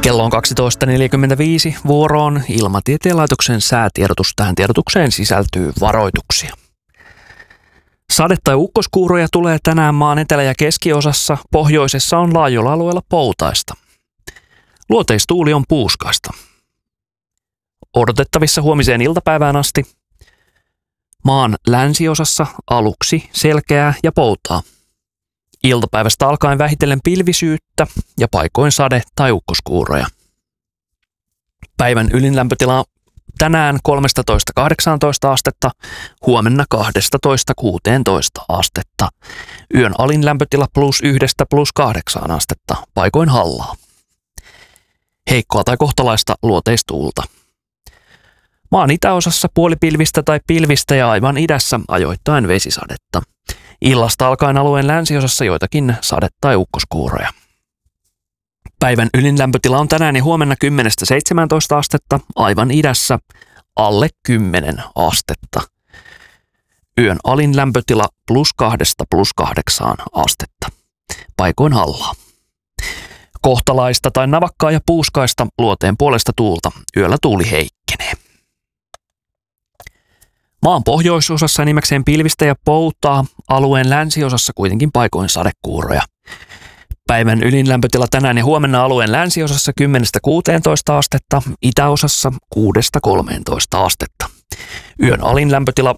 Kello on 12.45, vuoroon Ilmatieteen laitoksen säätiedotus. Tähän tiedotukseen sisältyy varoituksia. Sade- tai ukkoskuuroja tulee tänään maan etelä- ja keskiosassa, pohjoisessa on laajoilla alueilla poutaista. Luoteistuuli on puuskaista. Odotettavissa huomiseen iltapäivään asti. Maan länsiosassa aluksi selkeää ja poutaa. Iltapäivästä alkaen vähitellen pilvisyyttä ja paikoin sade- tai ukkoskuuroja. Päivän ylin lämpötila tänään 13–18 astetta, huomenna 12–16 astetta. Yön alin lämpötila +1–+8 astetta, paikoin hallaa. Heikkoa tai kohtalaista luoteistuulta. Maan itäosassa puolipilvistä tai pilvistä ja aivan idässä ajoittain vesisadetta. Illasta alkaen alueen länsiosassa joitakin sade- tai ukkoskuuroja. Päivän ylin lämpötila on tänään ja huomenna 10–17 astetta, aivan idässä alle 10 astetta. Yön alin lämpötila +2–+8 astetta, paikoin hallaa. Kohtalaista tai navakkaa ja puuskaista luoteen puolesta tuulta, yöllä tuuli heikkenee. Maan pohjoisosassa enimmäkseen pilvistä ja poutaa, alueen länsiosassa kuitenkin paikoin sadekuuroja. Päivän ylin lämpötila tänään ja huomenna alueen länsiosassa 10–16 astetta, itäosassa 6–13 astetta. Yön alin lämpötila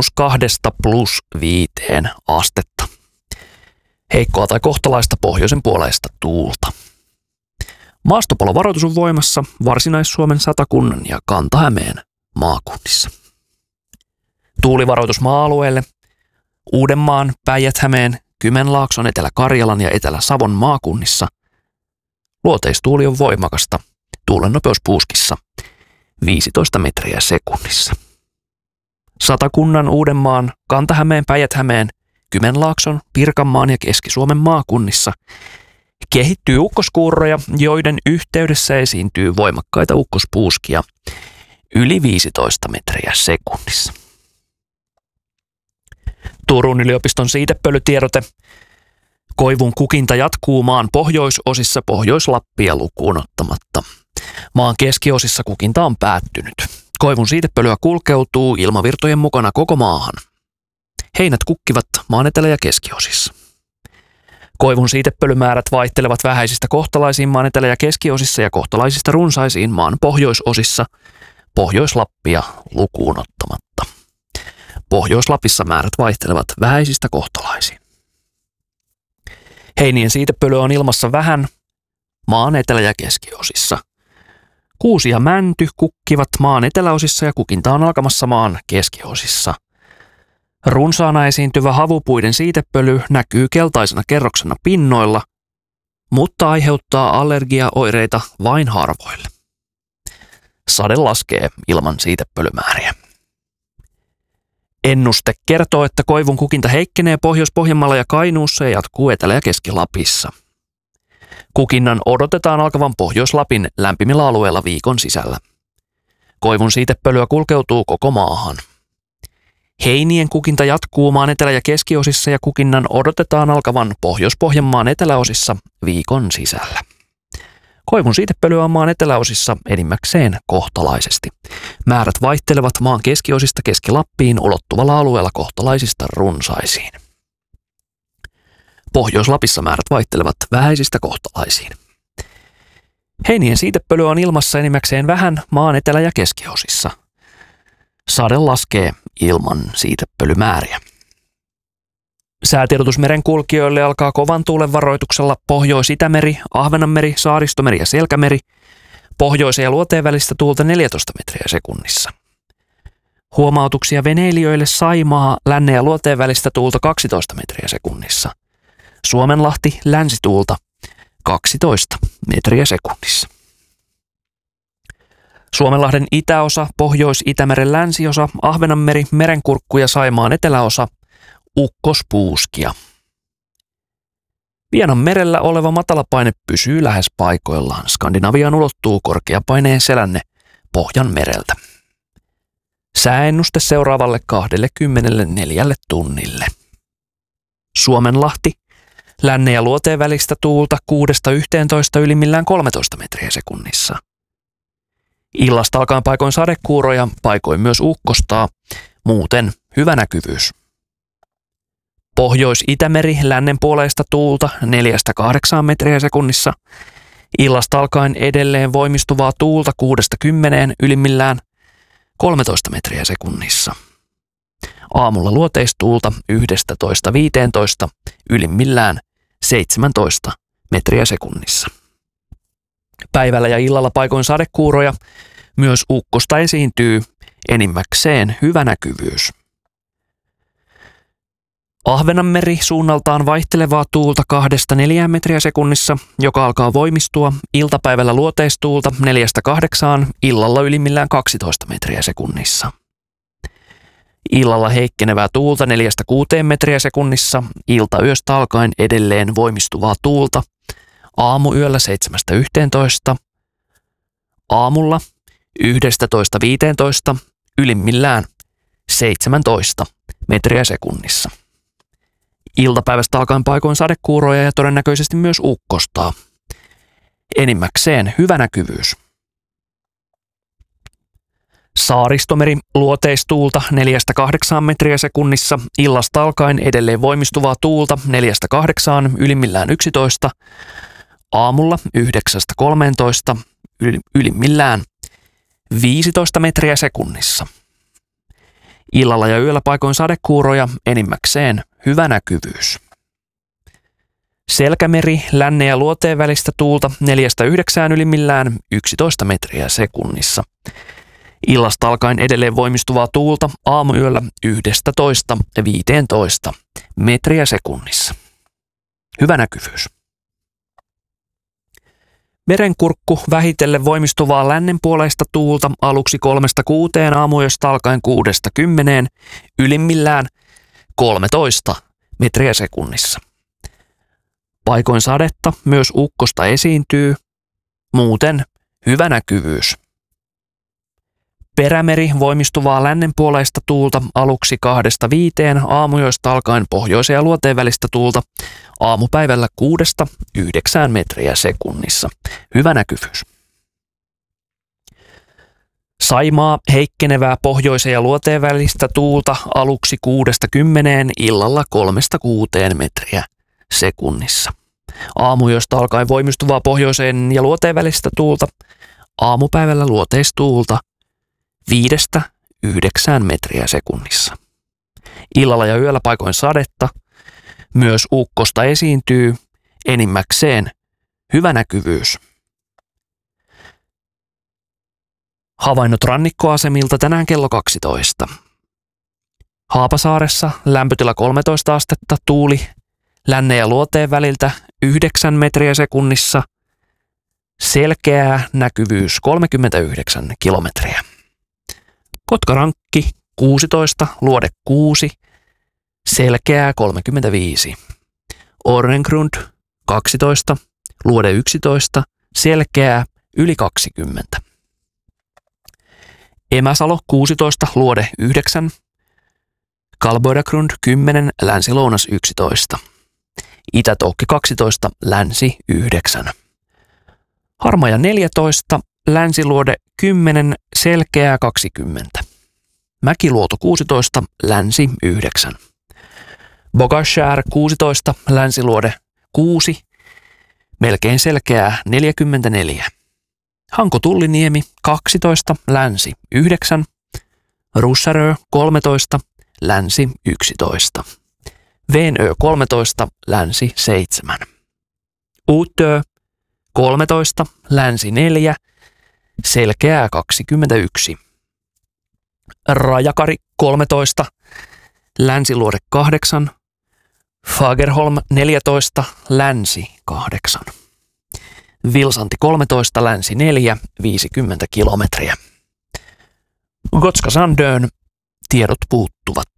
-2–+5 astetta. Heikkoa tai kohtalaista pohjoisen puoleista tuulta. Maastopalovaroitus on voimassa Varsinais-Suomen, Satakunnan ja Kanta-Hämeen maakunnissa. Tuulivaroitus maa-alueelle Uudenmaan, Päijät-Hämeen, Kymenlaakson, Etelä-Karjalan ja Etelä-Savon maakunnissa. Luoteistuuli on voimakasta. Tuulen nopeus puuskissa 15 metriä sekunnissa. Satakunnan, Uudenmaan, Kanta-Hämeen, Päijät-Hämeen, Kymenlaakson, Pirkanmaan ja Keski-Suomen maakunnissa kehittyy ukkoskuuroja, joiden yhteydessä esiintyy voimakkaita ukkospuuskia yli 15 metriä sekunnissa. Turun yliopiston siitepölytiedote. Koivun kukinta jatkuu maan pohjoisosissa Pohjois-Lappia lukuun ottamatta. Maan keskiosissa kukinta on päättynyt. Koivun siitepölyä kulkeutuu ilmavirtojen mukana koko maahan. Heinät kukkivat maan etelä- ja keskiosissa. Koivun siitepölymäärät vaihtelevat vähäisistä kohtalaisiin maan etelä- ja keskiosissa ja kohtalaisista runsaisiin maan pohjoisosissa Pohjois-Lappia lukuun ottamatta. Pohjois-Lapissa määrät vaihtelevat vähäisistä kohtalaisiin. Heinien siitepölyä on ilmassa vähän maan etelä- ja keskiosissa. Kuusi ja mänty kukkivat maan eteläosissa ja kukinta on alkamassa maan keskiosissa. Runsaana esiintyvä havupuiden siitepöly näkyy keltaisena kerroksena pinnoilla, mutta aiheuttaa allergiaoireita vain harvoille. Sade laskee ilman siitepölymääriä. Ennuste kertoo, että koivun kukinta heikkenee Pohjois-Pohjanmaalla ja Kainuussa ja jatkuu Etelä- ja Keski-Lapissa. Kukinnan odotetaan alkavan Pohjois-Lapin lämpimillä alueilla viikon sisällä. Koivun siitepölyä kulkeutuu koko maahan. Heinien kukinta jatkuu maan etelä- ja keskiosissa ja kukinnan odotetaan alkavan Pohjois-Pohjanmaan eteläosissa viikon sisällä. Koivun siitepölyä on maan eteläosissa enimmäkseen kohtalaisesti. Määrät vaihtelevat maan keskiosista Keski-Lappiin ulottuvalla alueella kohtalaisista runsaisiin. Pohjois-Lapissa määrät vaihtelevat vähäisistä kohtalaisiin. Heinien siitepölyä on ilmassa enimmäkseen vähän maan etelä- ja keskiosissa. Sade laskee ilman siitepölymääriä. Säätiedotus merenkulkijoille alkaa kovan tuulen varoituksella Pohjois-Itämeri, Ahvenanmeri, Saaristomeri ja Selkämeri. Pohjoisen ja luoteen välistä tuulta 14 metriä sekunnissa. Huomautuksia veneilijöille Saimaa, lännen ja luoteen välistä tuulta 12 metriä sekunnissa. Suomenlahti, länsituulta 12 metriä sekunnissa. Suomenlahden itäosa, Pohjois-Itämeren länsiosa, Ahvenanmeri, Merenkurkku ja Saimaan eteläosa, ukkospuuskia. Vienan merellä oleva matalapaine pysyy lähes paikoillaan. Skandinaviaan ulottuu korkeapaineen selänne Pohjanmereltä. Sääennuste seuraavalle 24 tunnille. Suomenlahti, Lännen ja luoteen välistä tuulta 6–11 ylimmillään 13 metriä sekunnissa. Illasta alkaen paikoin sadekuuroja, paikoin myös ukkostaa, muuten hyvä näkyvyys. Pohjois-Itämeri lännen puoleista tuulta 4–8 metriä sekunnissa. Illasta alkaen edelleen voimistuvaa tuulta 6–10 ylimmillään 13 metriä sekunnissa. Aamulla luoteistuulta 11–15 ylimmillään 17 metriä sekunnissa. Päivällä ja illalla paikoin sadekuuroja, myös ukkosta esiintyy, enimmäkseen hyvä näkyvyys. Ahvenanmeri suunnaltaan vaihtelevaa tuulta 2–4 metriä sekunnissa, joka alkaa voimistua, iltapäivällä luoteistuulta 4–8, illalla ylimmillään 12 metriä sekunnissa. Illalla heikkenevää tuulta 4–6 metriä sekunnissa, iltayöstä alkaen edelleen voimistuvaa tuulta, aamuyöllä 7–11, aamulla 11–15, ylimmillään 17 metriä sekunnissa. Iltapäivästä alkaen paikoin sadekuuroja ja todennäköisesti myös ukkostaa. Enimmäkseen hyvä näkyvyys. Saaristomeri luoteistuulta 4–8 metriä sekunnissa, illasta alkaen edelleen voimistuvaa tuulta 4–8, ylimmillään 11, aamulla 9–13, ylimmillään 15 metriä sekunnissa. Illalla ja yöllä paikoin sadekuuroja, enimmäkseen hyvä näkyvyys. Selkämeri lännen ja luoteen välistä tuulta 4–9 ylimmillään 11 metriä sekunnissa. Illasta alkaen edelleen voimistuvaa tuulta aamuyöllä 11–15 metriä sekunnissa. Hyvä näkyvyys. Merenkurkku vähitellen voimistuvaa lännenpuoleista tuulta aluksi 3–6, aamuyöstä alkaen 6–10, ylimmillään 13 metriä sekunnissa. Paikoin sadetta, myös ukkosta esiintyy, muuten hyvä näkyvyys. Perämeri voimistuvaa lännenpuoleista tuulta aluksi 2–5, aamuyöstä alkaen pohjoisen ja luoteen välistä tuulta aamupäivällä 6–9 metriä sekunnissa. Hyvä näkyvyys. Saimaa heikkenevää pohjoisen ja luoteen välistä tuulta aluksi 6–10, illalla 3–6 metriä sekunnissa. Aamuyöstä alkaen voimistuvaa pohjoisen ja luoteen välistä tuulta aamupäivällä luoteistuulta 5–9 metriä sekunnissa. Illalla ja yöllä paikoin sadetta, myös ukkosta esiintyy, enimmäkseen hyvä näkyvyys. Havainnot rannikkoasemilta tänään kello 12. Haapasaaressa lämpötila 13 astetta, tuuli lännen ja luoteen väliltä 9 metriä sekunnissa, selkeää näkyvyys 39 kilometriä. Kotkarankki 16, luode 6, selkeää 35. Orrengrund 12, luode 11, selkeää yli 20. Emäsalo 16, luode 9, Kalboidagrund 10, länsi-lounas 11. Itätoukki 12, länsi 9. Harmaja 14, länsiluode 10, selkeää 20. Mäkiluoto 16, länsi 9. Bogashär 16, länsiluode 6, melkein selkeää 44. Hanko-Tulliniemi 12, länsi 9. Russarö 13, länsi 11. Venö 13, länsi 7. Utö 13, länsi 4, selkeää 21. Rajakari 13, länsiluode 8, Fagerholm 14, länsi 8. Vilsanti 13, länsi 4, 50 kilometriä. Gotska Sandön tiedot puuttuvat.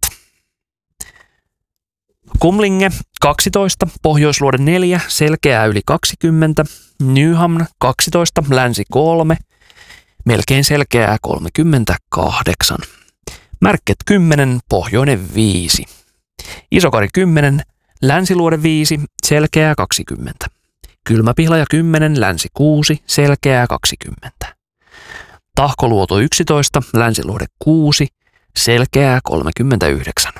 Kumlinge 12, pohjoisluode 4, selkeää yli 20. Nyhamn 12, länsi 3, melkein selkeää 38. Märket 10, pohjoinen 5. Isokari 10, Länsiluode 5, selkeää 20. Kylmäpihlaja 10, länsi 6, selkeää 20. Tahkoluoto 11, länsiluode 6, selkeää 39.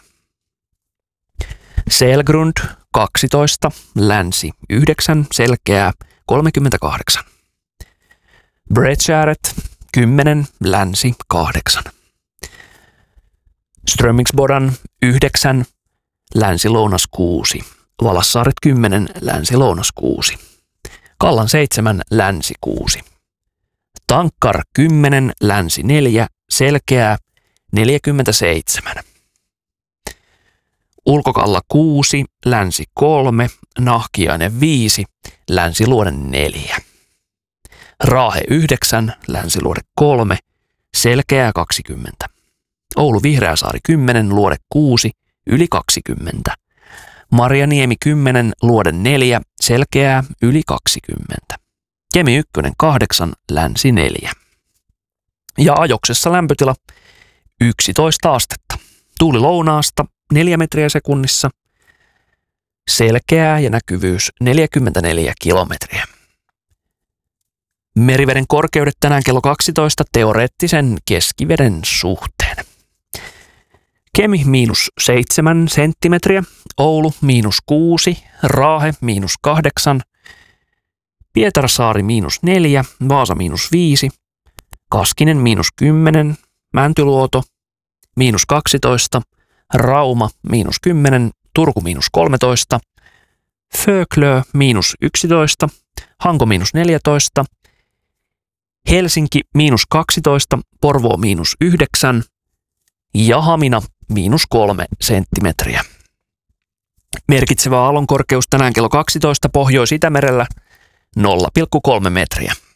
Selgrund 12, länsi 9, selkeää 38. Bredskäret 10, länsi 8. Strömmingsbodan 9, länsi-lounas 6. Valassaaret 10, länsi-lounas 6. Kallan 7, länsi 6. Tankkar 10, länsi 4, selkeää 47. Ulkokalla 6, länsi 3, Nahkiainen 5, länsiluode 4. Raahe 9, länsiluode 3, selkeää 20. Oulu Vihreäsaari 10, luode 6, yli 20. Marjaniemi 10, luode 4, selkeää yli 20. Kemi 1, 8, länsi 4. Ja ajoksessa lämpötila 11 astetta. Tuuli lounaasta 4 metriä sekunnissa. Selkeää ja näkyvyys 44 kilometriä. Meriveden korkeudet tänään kello 12 teoreettisen keskiveden suhteen. Kemi -7 senttimetriä, Oulu -6, Raahe -8, Pietarsaari -4, Vaasa -5, Kaskinen -10, Mäntyluoto -12, Rauma -10, Turku -13, Föklö -11, Hanko -14, Helsinki -12, Porvoo -9 ja Hamina -3 senttimetriä. Merkitsevä aallonkorkeus tänään kello 12 Pohjois-Itämerellä 0,3 metriä.